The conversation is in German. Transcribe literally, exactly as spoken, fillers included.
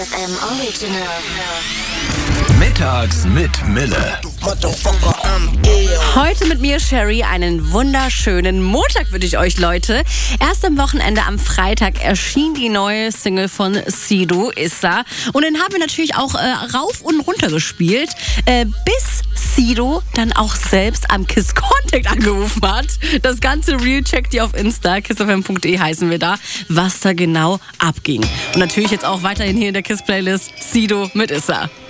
M Original. Mittags mit Mille. Heute mit mir, Sherry, einen wunderschönen Montag wünsche ich euch, Leute. Erst am Wochenende, am Freitag, erschien die neue Single von Sido, Issa. Und den haben wir natürlich auch äh, rauf und runter gespielt, äh, bis Sido dann auch selbst am Kiss Contact angerufen hat. Das ganze Reel checkt ihr auf Insta, kiss f m punkt d e heißen wir da, was da genau abging. Und natürlich jetzt auch weiterhin hier in der Kiss-Playlist Sido mit Issa.